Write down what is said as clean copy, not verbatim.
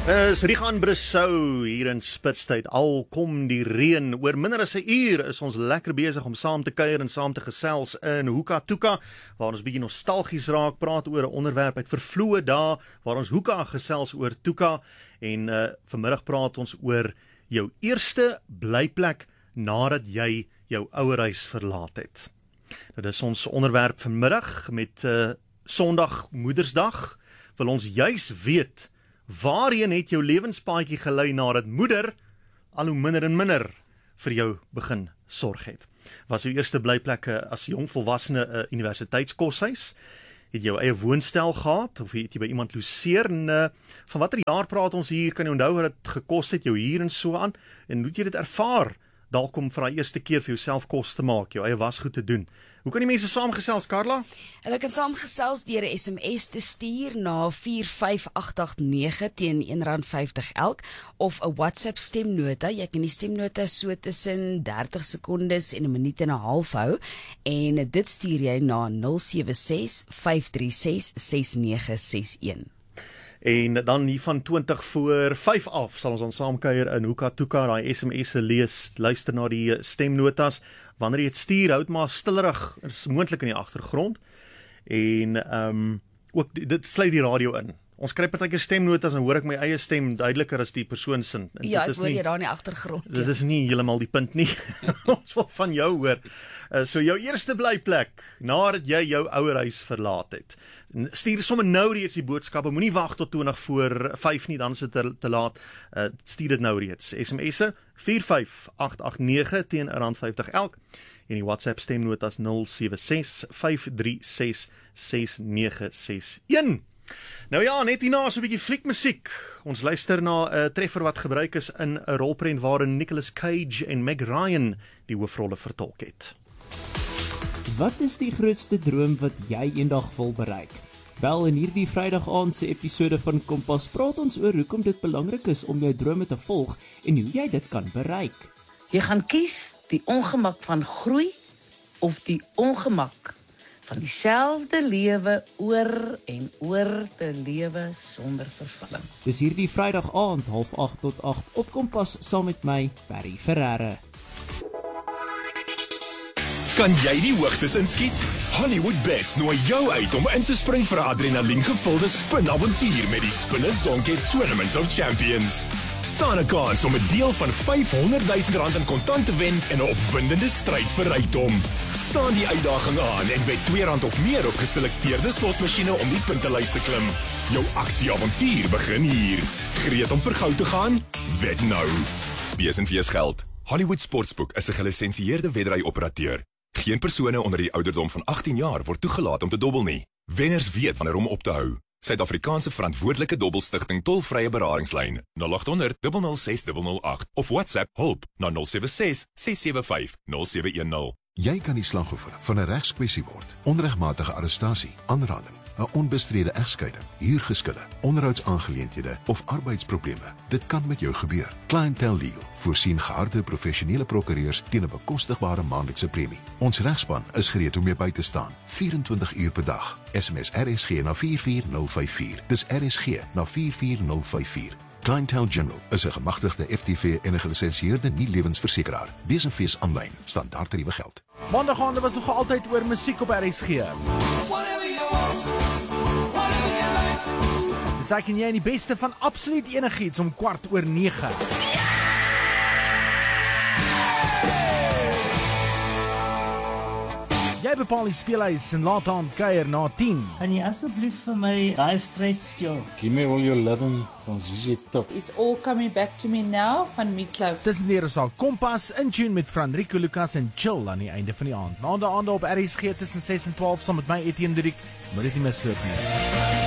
Is Rigaan Brissou hier in Spitstyd. Al kom die reën, oor minder as 'n uur is ons lekker besig om saam te kuier en saam te gesels in Hoeka Toeka, waar ons bietjie nostalgies raak, praat oor 'n onderwerp uit vervloë dae, waar ons Hoeka gesels oor Toeka, en vanmiddag praat ons oor jou eerste blyplek nadat jy jou ouerhuis verlaat het. Nou, dis ons onderwerp vanmiddag met Sondag Moedersdag. Wil ons juis weet, waarheen het jou lewenspaadjie gelei nadat moeder al hoe minder en minder vir jou begin sorg het? Was jou eerste blyplek as jong volwassene 'n universiteitskoshuis? Het jy jou eie woonstel gehad, of het jy by iemand loseer? En van watter jaar praat ons hier? Kan jy onthou wat dit gekos het jou hier en so aan? En hoe het jy dit ervaar, dalk om vir die eerste keer vir jouself kos te maak, jou eie wasgoed te doen? Hoe kan die mense saamgesels, Carla? Hulle kan saamgesels deur 'n SMS te stuur na 45889 teen R1.50 elk, of 'n WhatsApp stemnota. Jy kan die stemnota so tussen 30 sekondes en 'n minuut en 'n half hou, en dit stuur jy na 076-536-6961. En dan hier van 20 voor 5 af sal ons saam kuier in Hoeka Toeka, daai SMS'e lees, luister na die stemnotas. Wanneer jy het stuur, houd maar stillerig, is moontlik in die agtergrond. En ook dit sluit die radio in. Ons kry partykeer stemnotas en hoor ek my eie stem duideliker as die persoon se. Ja, ek hoor jy daar in die agtergrond. Dit is nie heeltemal die punt nie. Ons wil van jou hoor. So jou eerste blyplek nadat jy jou ouerhuis verlaat het. Stuur sommer nou reeds die boodskappe, moenie wag tot 20 voor 5 nie, dan is dit te laat. Stuur dit nou reeds. SMS'e 45889 teen R1.50 elk, en die WhatsApp stemnotas 076-536-6961. Nou ja, net hierna so 'n bietjie fliekmusiek. Ons luister na 'n treffer wat gebruik is in 'n rolprent waarin Nicolas Cage en Meg Ryan die hoofrolle vertolk het. Wat is die grootste droom wat jy eendag wil bereik? Wel, in hierdie Vrydag aand se episode van Kompas praat ons oor hoekom dit belangrik is om jou drome te volg en hoe jy dit kan bereik. Jy gaan kies die ongemak van groei of die ongemak van dieselfde lewe oor en oor te lewe sonder vervulling. Dis hierdie Vrydag aand 7:30 tot 8 op Kompas saam met my, Barry Ferreira. Kan jy die hoogtes inskiet? HollywoodBets nooi jou uit om in te spring vir 'n adrenalien-gevulde spinavontuur met die Spinne Zonke Tournament of Champions. Staan 'n kans om 'n deel van R500,000 in kontant te wen in 'n opwindende stryd vir rykdom. Staan die uitdaging aan en wed R2 of meer op geselekteerde slotmasjiene om die puntelys te klim. Jou aksieavontuur begin hier. Gereed om vir goud te gaan? Wed nou. BSNVS geld. Hollywood Sportsbook is 'n gelisensieerde wedry-operateur. Geen persone onder die ouderdom van 18 jaar word toegelaat om te dobbel nie. Wenners weet wanneer om op te hou. Suid-Afrikaanse verantwoordelike dobbelstigting tolvrye beradingslyn 0800 006 008 of WhatsApp hulp na 076 675 0710. Jy kan die slagoffer van 'n regskwessie word. Onregmatige arrestasie, aanranding, 'n onbestrede egskeiding, huurgeskille, onderhoudsaangeleenthede of arbeidsprobleme. Dit kan met jou gebeur. Clientele Legal voorsien geharde professionele prokureurs teen 'n bekostigbare maandelikse premie. Ons regspan is gereed om jou by te staan, 24 uur per dag. SMS RSG na 44054. Dis RSG na 44054. Clientele General is 'n gemagtigde FTV en 'n gelisensieerde nie-lewensversekeraar. BSNVS aanlyn, standaard tariewe geld. Maandag was nog altyd oor musiek op RSG. Dis ek en jy in die beste van absoluut enigiets om 8:15. Jy bepaal die speelhuis en laat aan kuier na 10. Kan jy asseblief vir my daai stryd speel? Give me all your loving van ZZ Top. It's all coming back to me now van Meatloaf. Dis neer is al Kompas in tune met Franrico Lucas en Chill aan die einde van die aand. Maandag op RSG tussen 6 en 12 saam met my Etienne Dirk. Moet dit nie misloop nie.